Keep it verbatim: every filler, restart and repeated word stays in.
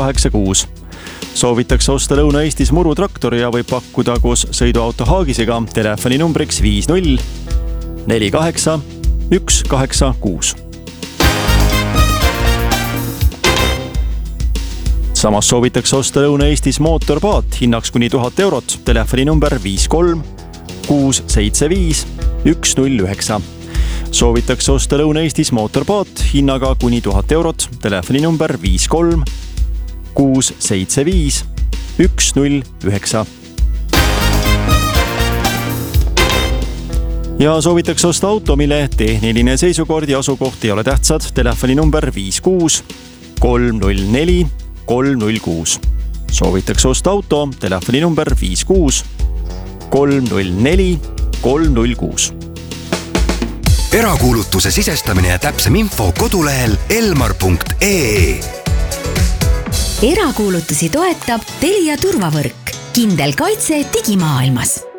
kaheksa kuus. Soovitakse osta Lõuna-Eestis murutraktori ja võib pakkuda koos sõiduauto haagisega telefoni numbriks viis null neli kaheksa üks kaheksa kuus. Samas soovitakse osta Lõuna-Eestis mootorpaat hinnaks kuni tuhat eurot, telefoni number viis kolm kuus seitse viis üks null üheksa. Soovitakse osta Lõuna-Eestis mootorpaat hinnaga kuni tuhat eurot, telefoni number viis kolm kuus seitse viis üks null üheksa. Ja soovitakse osta auto, mille tehniline seisukord ja asukoht ei ole tähtsad, telefoni number viis kuus kolm null neli kolm null kuus. Soovitakse osta auto, telefoni number viis kuus kolm null neli kolm null kuus. Erakuulutuse sisestamine ja täpsem info kodulehel elmar punkt ee. Erakuulutusi toetab Telia turvavõrk. Kindel kaitse digimaailmas.